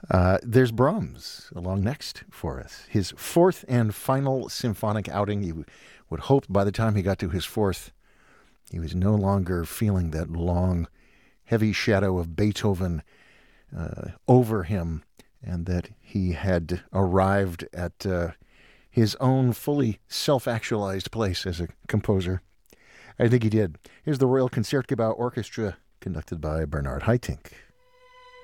There's Brahms along next for us. His fourth and final symphonic outing. You would hope by the time he got to his fourth, he was no longer feeling that long, heavy shadow of Beethoven over him, and that he had arrived at his own fully self-actualized place as a composer. I think he did. Here's the Royal Concertgebouw Orchestra, conducted by Bernard Haitink.